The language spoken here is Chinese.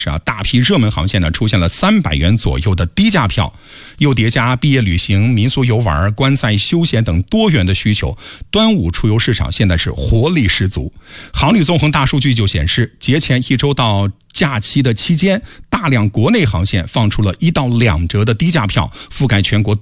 大批热门航线呢出现了300元左右的低价票，又叠加毕业旅行、民俗游玩、观赛休闲等多元的需求，端午出游市场现在是活力十足。航旅纵横大数据就显示，节前1周到假期的期间，大量国内航线放出了1到2折的低价票，覆盖全国